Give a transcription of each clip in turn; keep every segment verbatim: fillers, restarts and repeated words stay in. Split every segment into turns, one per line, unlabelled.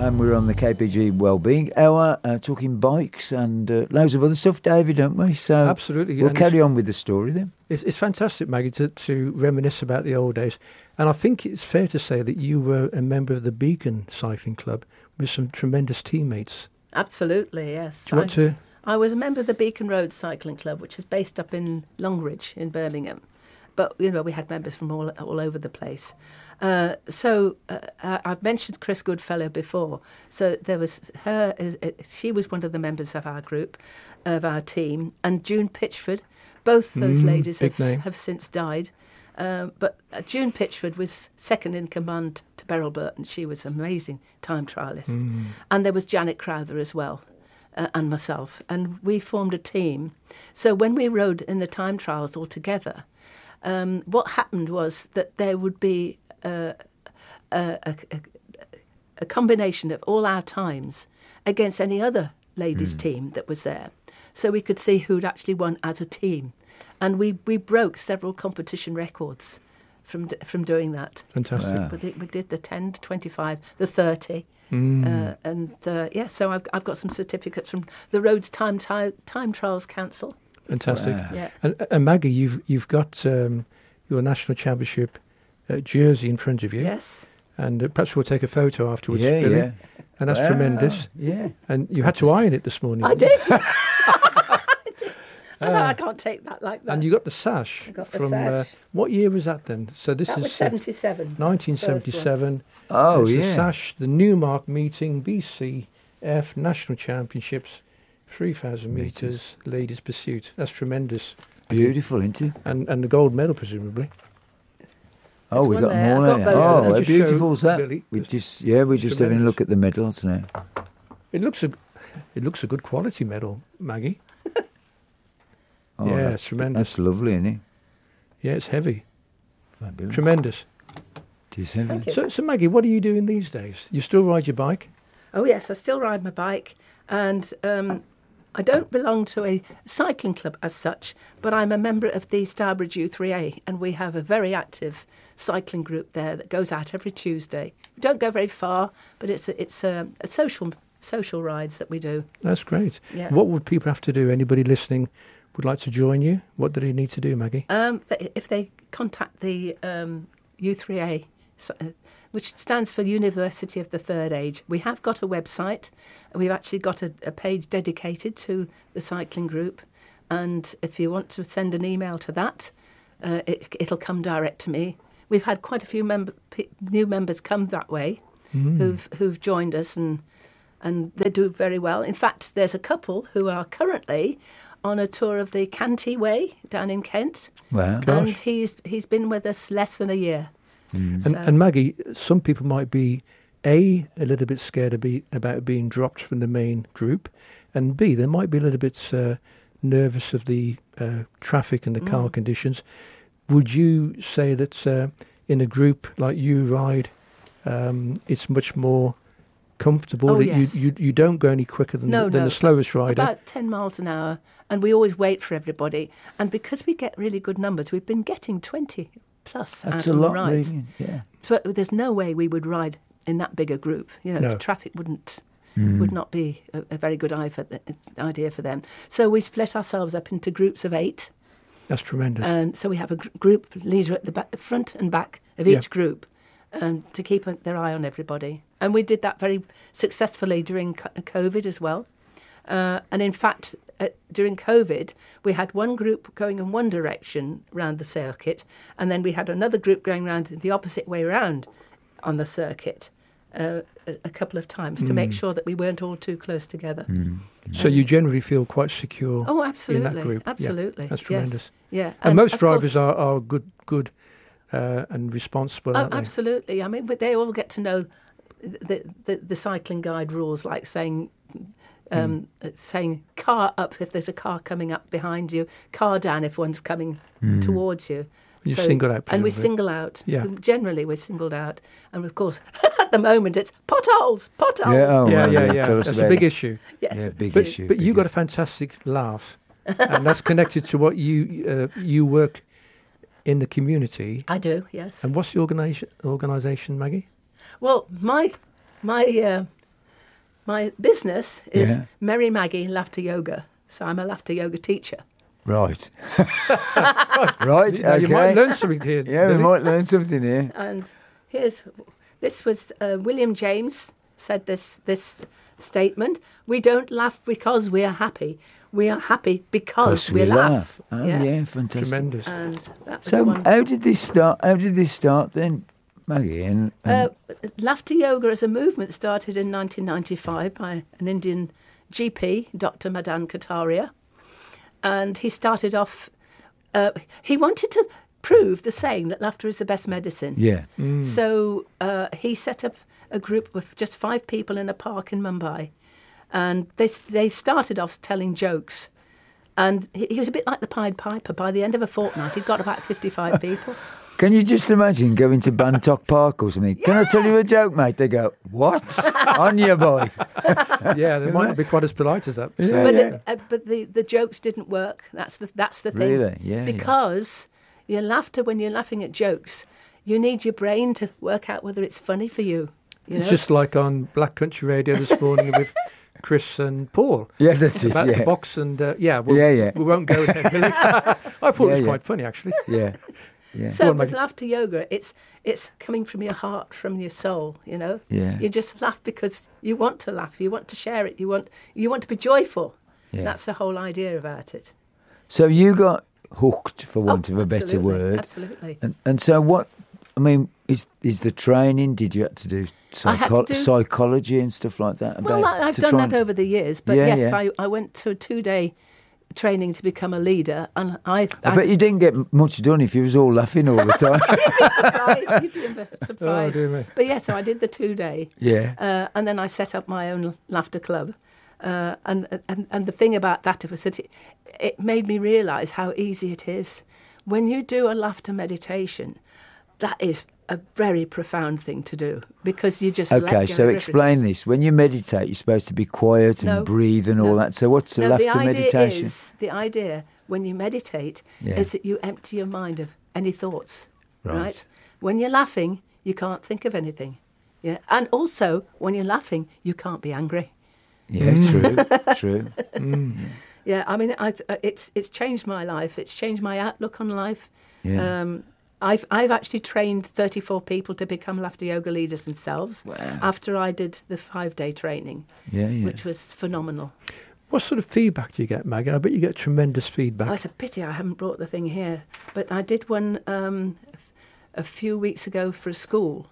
and we're on the K P G Wellbeing Hour, uh, talking bikes and uh, loads of other stuff, David, don't we? So
absolutely,
we'll
and
carry on with the story then.
It's, it's fantastic, Maggie, to, to reminisce about the old days. And I think it's fair to say that you were a member of the Beacon Cycling Club with some tremendous teammates.
Absolutely, yes.
Do you want
I,
to?
I was a member of the Beacon Road Cycling Club, which is based up in Longridge in Birmingham. But, you know, we had members from all all over the place. Uh, so uh, I've mentioned Chris Goodfellow before. So there was her, uh, she was one of the members of our group, of our team, and June Pitchford. Both those
mm,
ladies have,
name.
have since died. Um, but uh, June Pitchford was second in command to Beryl Burton. She was an amazing time trialist.
Mm.
And there was Janet Crowther as well, uh, and myself. And we formed a team. So when we rode in the time trials all together, um, what happened was that there would be a, a, a, a combination of all our times against any other ladies' mm. team that was there. So we could see who'd actually won as a team. And we, we broke several competition records from from doing that.
Fantastic.
Wow.
But we did the ten, the twenty-five, the thirty.
Mm.
Uh, and, uh, yeah, so I've, I've got some certificates from the Roads Time Time, Time Trials Council.
Fantastic.
Wow.
Yeah.
And, and Maggie, you've you've got um, your national championship uh, jersey in front of you.
Yes.
And uh, perhaps we'll take a photo afterwards,
Yeah,
Billy.
yeah.
And that's
Wow.
tremendous.
Yeah.
And you had to iron it this morning.
I did. I did. I, know, I can't take that like that.
And you got the sash.
I got the
from
sash.
Uh, what year was that then? So this
that
is
was
uh,
seventy-seven.
nineteen seventy-seven.
Oh,
It's
yeah.
The sash, the Newmark meeting, B C F National Championships, three thousand metres, ladies pursuit. That's tremendous.
Beautiful, isn't it?
And and the gold medal, presumably.
Oh, we
one
got them
there.
all
I've
there.
got both
Oh,
of them.
how
Just
beautiful
show
is that?
Billy.
We just, yeah, we're just having a
Tremendous.
look at the medals now.
It looks a, it looks a good quality medal, Maggie.
Oh,
Yeah,
that's
tremendous.
That's lovely, isn't it?
Yeah, it's heavy.
Fabulous.
Tremendous.
It is heavy.
Thank you.
So, so Maggie, what are you doing these days? You still ride your bike?
Oh, yes, I still ride my bike. And um, I don't belong to a cycling club as such, but I'm a member of the Stourbridge U three A, and we have a very active cycling group there that goes out every Tuesday. We don't go very far, but it's a, it's a, a social social rides that we do.
That's great.
Yeah.
What would people have to do? Anybody listening would like to join you? What do they need to do, Maggie?
Um, th- if they contact the um, U three A, so- uh, which stands for University of the Third Age, we have got a website. We've actually got a, a page dedicated to the cycling group. And if you want to send an email to that, uh, it, it'll come direct to me. We've had quite a few member, p- new members come that way
Mm.
who've who've joined us, and and they do very well. In fact, there's a couple who are currently on a tour of the Canty Way down in Kent.
Wow.
Gosh.
And he's he's been with us less than a year.
Mm.
And,
So-
and Maggie, some people might be A, a little bit scared of be, about being dropped from the main group, and B, they might be a little bit uh, nervous of the uh, traffic and the car
Mm.
conditions. Would you say that uh, in a group like you ride, um, it's much more comfortable?
Oh,
that
yes.
you, you you don't go any quicker than,
No,
the, than
no.
the slowest rider?
About ten miles an hour, and we always wait for everybody. And because we get really good numbers, we've been getting twenty plus
That's
out
a
on the
lot,
rides.
really. Yeah.
But there's no way we would ride in that big a group. You know,
No.
the traffic wouldn't
Mm.
would not be a, a very good eye for the, idea for them. So we split ourselves up into groups of eight,
That's tremendous.
and so we have a gr- group leader at the back, front and back of
Yeah.
each group, um, to keep a, their eye on everybody. And we did that very successfully during co- COVID as well. Uh, and in fact, uh, during COVID, we had one group going in one direction round the circuit, and then we had another group going round the opposite way round on the circuit uh, a, a couple of times to make
Mm.
sure that we weren't all too close together.
Mm.
So you generally feel quite secure
Oh,
in
absolutely,
that group? Yeah,
absolutely.
that's
yes.
tremendous.
Yeah,
And, most
of course-
drivers are, are good, good uh, and responsible,
Oh,
aren't they?
absolutely. I mean, but they all get to know the the, the cycling guide rules, like saying um,
Hmm.
uh, saying car up if there's a car coming up behind you, car down if one's coming
Mm.
towards you.
You
So-
single out,
and we
presumably.
single out.
Yeah.
Generally, we're singled out, and of course, at the moment, it's potholes, potholes.
Yeah, oh,
yeah,
well,
yeah,
yeah,
yeah.
tell us
That's a
about
big
it.
issue.
Yes.
Yeah, big
But,
issue.
but you
big
got a fantastic laugh, and that's connected to what you uh, you work in the community.
I do. Yes.
And what's the organisation, organisation, Maggie?
Well, my my uh, my business is
Yeah.
Merry Maggie Laughter Yoga. So I'm a laughter yoga teacher.
Right. right,
Now,
okay.
you might learn something here.
yeah, we
Billy.
might learn something here.
And here's this was uh, William James said this this statement: "We don't laugh because we are happy. We are happy because we,
we
laugh."
Oh, yeah, fantastic.
Tremendous.
And that was
So,
one.
how did this start? How did this start then, Maggie? And, and
Uh, laughter yoga as a movement started in nineteen ninety-five by an Indian G P, Doctor Madan Kataria. And he started off, uh, he wanted to prove the saying that laughter is the best medicine.
yeah,
So uh, he set up a group with just five people in a park in Mumbai. And they, they started off telling jokes. And he, he was a bit like the Pied Piper. By the end of a fortnight, he'd got about fifty-five people.
can you just imagine going to Bantock Park or something? Can I tell you a joke, mate? They go, what? On your bike.
Yeah, they might not be quite as polite as that.
Yeah,
So,
But,
yeah.
the, uh, but the, the jokes didn't work. That's the that's the thing.
Really? Yeah, yeah.
Because your laughter, when you're laughing at jokes, you need your brain to work out whether it's funny for you. You
It's
know?
just like on Black Country Radio this morning with Chris and Paul.
Yeah, that's it,
About
yeah.
the box and, uh, yeah, we'll,
Yeah, yeah.
we won't go there, Billy. I thought
Yeah,
it was
yeah.
quite funny, actually.
Yeah, yeah.
So
Go on,
with
Maggie.
laughter yoga, it's it's coming from your heart, from your soul. You know,
Yeah.
you just laugh because you want to laugh, you want to share it, you want you want to be joyful.
Yeah.
That's the whole idea about it.
So you got hooked, for want
Oh,
of a better
absolutely,
word.
absolutely.
And, and so what, I mean, is is the training, did you have to do,
I had
psycho-
to do-
psychology and stuff like that?
Well,
about-
I, I've
to
done
try
that
and-
over the years, but
Yeah,
yes,
yeah.
I, I went to a two-day training to become a leader, and I.
I bet you didn't get m- much done if you was all laughing all the time.
surprised. You'd be a bit
Oh,
surprised.
dear me.
But yes, so I did the two-day,
yeah.
uh, and then I set up my own laughter club. Uh, and, and and the thing about that was that it, it made me realise how easy it is. When you do a laughter meditation, that is a very profound thing to do because you just let
Okay,
go of
so
everything.
explain this. When you meditate, you're supposed to be quiet and
No,
breathe and all
no.
that. So what's the
No,
laughter
the idea
meditation?
is the idea when you meditate
Yeah.
is that you empty your mind of any thoughts.
Right.
Right. When you're laughing, you can't think of anything. Yeah. And also, when you're laughing, you can't be angry.
Yeah, true, true.
Yeah. I mean, I've, uh, it's it's changed my life. It's changed my outlook on life.
Yeah.
Um, I've I've actually trained thirty-four people to become laughter yoga leaders themselves after I did the five-day training,
Yeah, yeah.
which was phenomenal.
What sort of feedback do you get, Maggie? I bet you get tremendous feedback.
Oh, it's a pity I haven't brought the thing here. But I did one um, a few weeks ago for a school,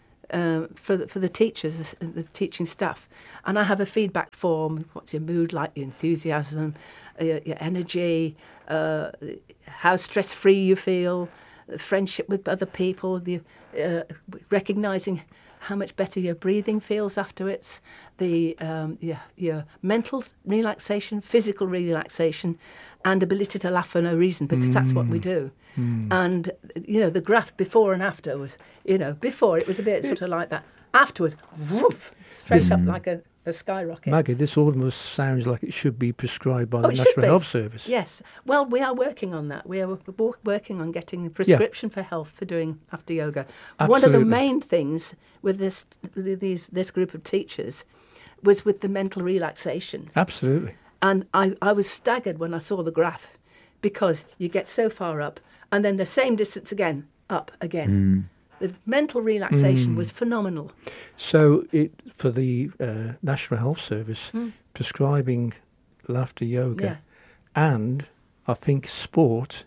uh, for, the, for the teachers, the, the teaching staff. And I have a feedback form. What's your mood like, your enthusiasm, uh, your, your energy, uh, how stress-free you feel, friendship with other people, the, uh, recognising how much better your breathing feels afterwards, the um, your, your mental relaxation, physical relaxation, and ability to laugh for no reason, because that's what we do. And, you know, the graph before and after was, you know, before it was a bit sort of like that. Afterwards, woof, straight up like a, a skyrocket.
Maggie, this almost sounds like it should be prescribed by
Oh,
the
it should
National
be.
Health Service.
Yes. Well, we are working on that. We are w- working on getting a prescription for health for doing after yoga. One of the
Absolutely.
main things with this with these this group of teachers was with the mental relaxation.
Absolutely.
And I, I was staggered when I saw the graph because you get so far up and then the same distance again, up again. The mental relaxation was phenomenal.
So, it for the uh, National Health Service prescribing laughter yoga
Yeah.
and I think sport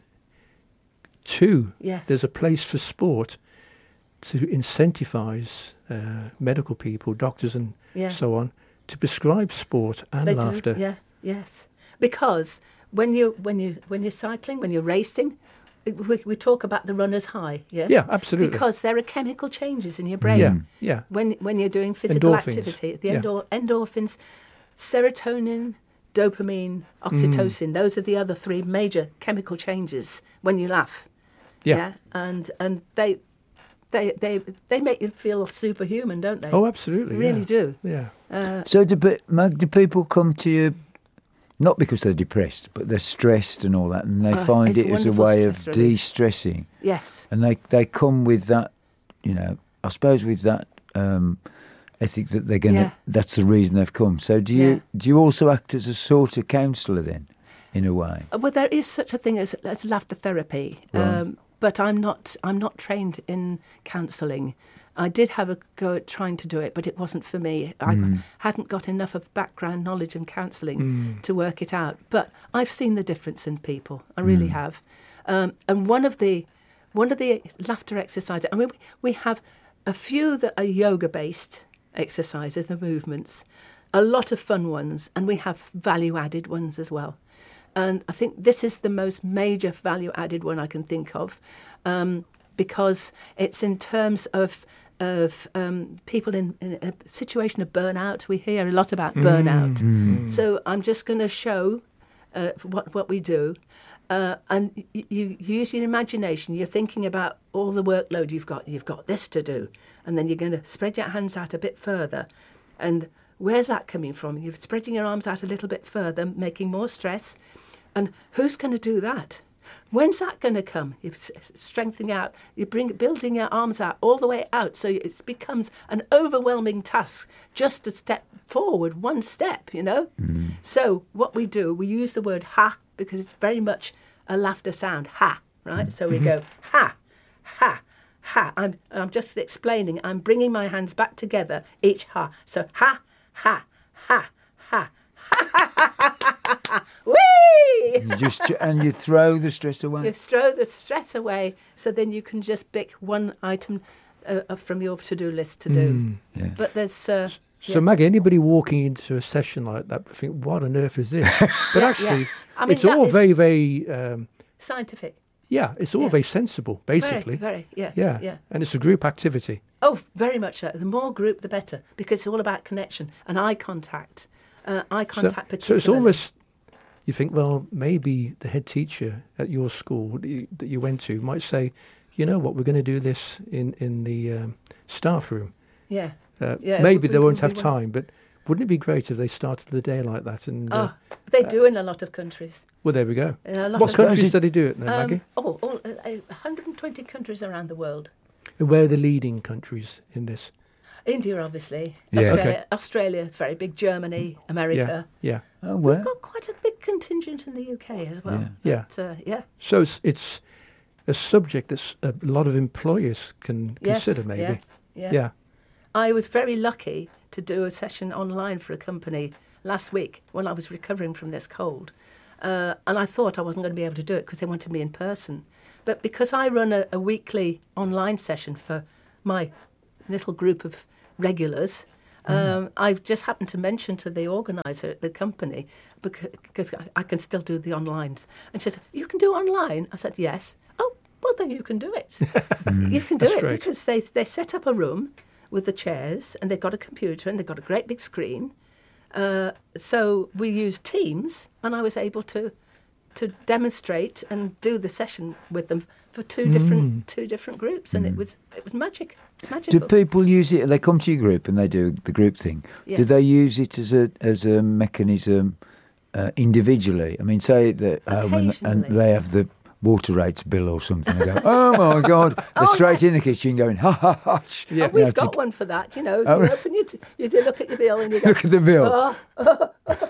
too.
Yes.
There's a place for sport to incentivise uh, medical people, doctors and
Yeah.
so on, to prescribe sport and
They
laughter.
do, yeah, yes. Because when you when you when you're cycling, when you're racing, we, we talk about the runner's high, yeah.
Yeah, absolutely.
Because there are chemical changes in your brain.
Yeah, yeah.
When when you're doing physical
Endorphins,
activity, the
yeah.
endor- endorphins, serotonin, dopamine, oxytocin. Those are the other three major chemical changes when you laugh.
Yeah.
and and they. They, they they make you feel superhuman, don't they?
Oh, absolutely.
really
yeah.
do.
Yeah.
So do, pe- Mag, do people come to you, not because they're depressed, but they're stressed and all that, and they
Oh,
find
it's
it as a
wonderful
way of
stress relief.
de-stressing?
Yes.
And they, they come with that, you know, I suppose with that um, ethic that they're going to.
Yeah.
That's the reason they've come. So do you
Yeah.
do you also act as a sort of counsellor then, in a way?
Uh, Well, there is such a thing as, as laughter therapy,
Right.
um, but I'm not. I'm not trained in counselling. I did have a go at trying to do it, but it wasn't for me. I hadn't got enough of background knowledge in counselling to work it out. But I've seen the difference in people. I really have. Um, and one of the one of the laughter exercises. I mean, we, we have a few that are yoga based exercises, the movements, a lot of fun ones, and we have value added ones as well. And I think this is the most major value added one I can think of, um, because it's in terms of of um, people in, in a situation of burnout. We hear a lot about burnout. So I'm just going to show uh, what what we do. Uh, and y- you use your imagination. You're thinking about all the workload you've got. You've got this to do. And then you're going to spread your hands out a bit further. And where's that coming from? You're spreading your arms out a little bit further, making more stress. And who's going to do that? When's that going to come? You're s- strengthening out. You bring building your arms out all the way out, so it becomes an overwhelming task just to step forward one step. You know. So what we do, we use the word ha because it's very much a laughter sound. Ha, right? So we go ha, ha, ha. I'm I'm just explaining. I'm bringing my hands back together. Each ha. So ha, ha, ha, ha. Whee!
You just and you throw the stress away.
You throw the stress away, so then you can just pick one item uh, uh, from your to-do list to do.
Yeah.
But there's uh,
So,
yeah.
Maggie, anybody walking into a session like that would think, what on earth is this? But
Yeah,
actually,
yeah. I mean,
it's
that
all
is-
very, very, um,
scientific.
yeah, it's all
Yeah.
very sensible, basically.
Very, very, yeah,
yeah.
yeah.
And it's a group activity.
Oh, very much so. The more group, the better, because it's all about connection and eye contact. Uh, eye
So,
contact,
so
particularly.
it's almost, you think, well, maybe the head teacher at your school that you, that you went to might say, you know what, we're going to do this in, in the um, staff room.
Yeah.
Uh,
Yeah,
maybe
we-
they
we-
won't
we
have
won't.
time, but wouldn't it be great if they started the day like that? And uh,
Oh, they do in a lot of countries.
well, there we go.
In a lot
What
of
countries do they do it then,
Um,
Maggie?
oh, all, uh, uh, one hundred twenty countries around the world.
And where are the leading countries in this?
India, obviously.
Yeah.
Australia,
Okay.
Australia is very big. Germany, America.
Yeah,
Oh
We've
well.
got quite a big contingent in the U K as well.
Yeah.
But, uh, yeah.
so it's, it's a subject that a lot of employers can
Yes,
consider, maybe.
Yeah, yeah.
Yeah.
I was very lucky to do a session online for a company last week when I was recovering from this cold. Uh, and I thought I wasn't going to be able to do it because they wanted me in person. But because I run a, a weekly online session for my little group of regulars, um, I've just happened to mention to the organiser at the company, because I, I can still do the onlines. And she said, you can do online? I said, yes. Oh, well, then you can do it. You can do
That's
it
great.
because they, they set up a room with the chairs and they've got a computer and they've got a great big screen. Uh, so we used Teams and I was able to to demonstrate and do the session with them for two different two different groups, and it was it was magic.
Do
Magical.
people use it? They come to your group and they do the group thing. Do
Yes.
they use it as a as a mechanism uh, individually? I mean, say that uh, when and
Occasionally.
they have the water rates bill or something. They go, oh my god! They're
Oh,
straight
yes.
in the kitchen going, ha ha ha.
Yeah.
Oh, we've
You know, to-
got one for that, you know.
Oh.
You open your t- you look at your bill and you go,
Look at the bill.
oh, oh, oh,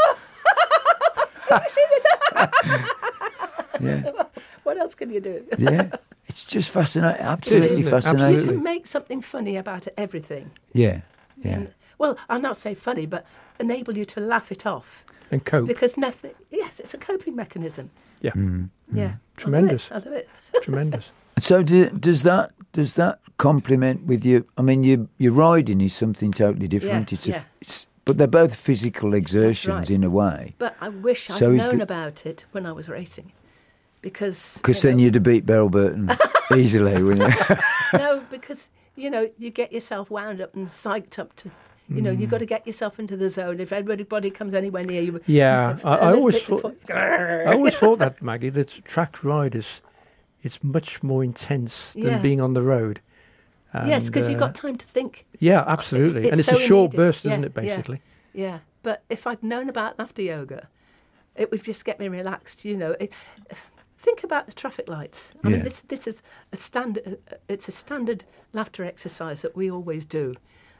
Yeah,
what else can you do?
yeah. It's just fascinating. Absolutely
isn't it?
fascinating.
You
Absolutely.
can make something funny about everything.
Yeah, yeah.
And, well, I'll not say funny, but enable you to laugh it off.
And cope.
Because nothing, yes, it's a coping mechanism.
Yeah.
Mm.
Yeah.
Tremendous.
I love it. I love it.
Tremendous.
So do, does that does that complement with you? I mean, your your riding is something totally different.
Yeah,
it's, a,
yeah.
it's but they're both physical exertions
right.
in a way.
But I wish I'd
So is
known
the-
about it when I was racing. Because
Because
you
then
know,
you'd have beat Beryl Burton easily, wouldn't you?
no, because you know you get yourself wound up and psyched up to, you know, you've got to get yourself into the zone. If anybody comes anywhere near you,
Yeah,
if-
I-
a
I
little
always
bit
thought-
before-
I always thought that, Maggie, that track ride is it's much more intense than
Yeah.
being on the road.
yes, because
And,
you've
uh,
got time to think.
Yeah, absolutely.
it's
and it's
so
a short
immediate.
burst, isn't
Yeah,
it,
yeah.
basically?
Yeah, but if I'd known about laughter yoga, it would just get me relaxed. You know, it, think about the traffic lights. I mean,
Yeah.
this this is a standard. It's a standard laughter exercise that we always do.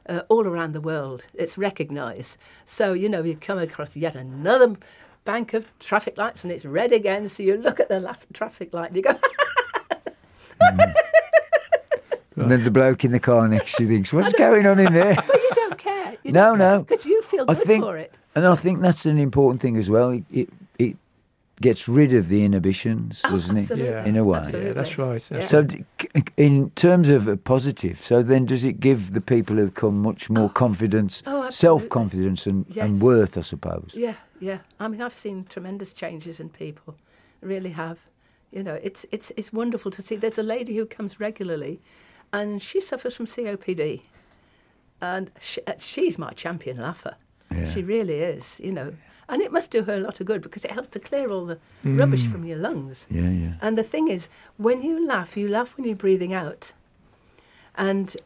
uh, all around the world. It's recognised. So, you know, you come across yet another bank of traffic lights and it's red again. So you look at the la- traffic light and you go...
mm. And then the bloke in the car next to you thinks, what's going on in there?
But you don't care. You
no,
don't
no.
Because you feel
I
good
think,
for it.
And I think that's an important thing as well. It, it, it gets rid of the inhibitions,
Oh,
doesn't
absolutely.
it?
Yeah.
In a way.
Absolutely.
Yeah, that's right. That's
Yeah.
So, d- c- in terms of a positive, so then does it give the people who come much more confidence,
Oh, absolutely.
self-confidence and, and
Yes.
worth, I suppose?
Yeah, yeah. I mean, I've seen tremendous changes in people. I really have. You know, it's it's it's wonderful to see. There's a lady who comes regularly, and she suffers from C O P D, and she, she's my champion laugher.
Yeah.
She really is. You know, and it must do her a lot of good because it helps to clear all the rubbish from your lungs.
Yeah, yeah.
And the thing is, when you laugh, you laugh when you're breathing out, and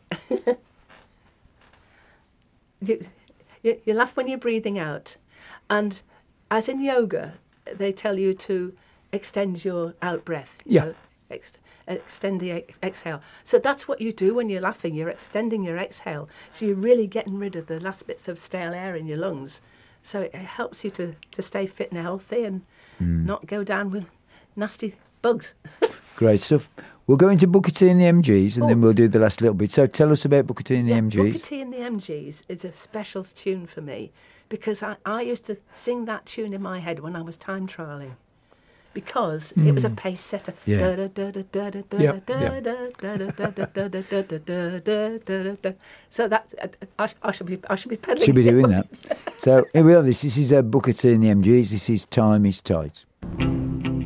you, you you laugh when you're breathing out, and as in yoga, they tell you to extend your out breath. you
Yeah.
know, ex- extend the ex- exhale. So that's what you do when you're laughing. You're extending your exhale. So you're really getting rid of the last bits of stale air in your lungs. So it, it helps you to, to stay fit and healthy and
Mm.
not go down with nasty bugs.
Great stuff. We'll go into Booker T and the M Gs and
Oh.
then we'll do the last little bit. So tell us about Booker T and the
Yeah,
M Gs.
Booker T and the M Gs is a special tune for me because I, I used to sing that tune in my head when I was time trialling. Because it was a pace setter.
Yeah.
So that I, I should be I should be pedaling.
Should be doing that. So here we are. This, this is uh, Booker T and the M Gs. This is Time is Tight.